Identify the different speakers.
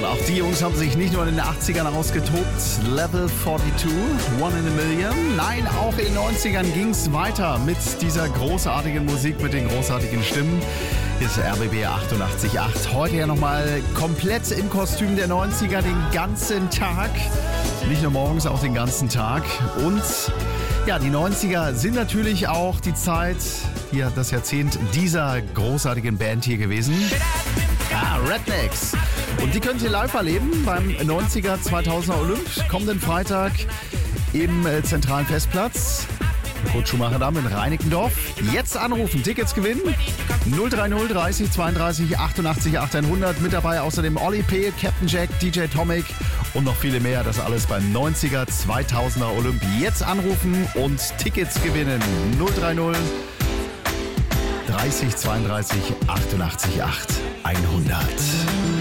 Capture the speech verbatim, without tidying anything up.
Speaker 1: auch die Jungs haben sich nicht nur in den achtzigern ausgetobt. Level zweiundvierzig, One in a Million. Nein, auch in den neunzigern ging es weiter mit dieser großartigen Musik, mit den großartigen Stimmen. Hier ist R B B achtundachtzig Komma acht. Heute ja nochmal komplett im Kostüm der neunziger, den ganzen Tag. Nicht nur morgens, auch den ganzen Tag. Und ja, die neunziger sind natürlich auch die Zeit, hier das Jahrzehnt dieser großartigen Band hier gewesen. Ah, Rednecks. Und die könnt ihr live erleben beim neunziger zweitausender Olymp. Kommenden Freitag im äh, zentralen Festplatz. Kurt Schumacher Damm in Reinickendorf. Jetzt anrufen, Tickets gewinnen. null drei null dreißig zweiunddreißig achtundachtzig achthundert. Mit dabei außerdem Olli P., Captain Jack, D J Tomic und noch viele mehr. Das alles beim neunziger zweitausender Olymp. Jetzt anrufen und Tickets gewinnen. null drei null dreißig zweiunddreißig achtundachtzig achthundert.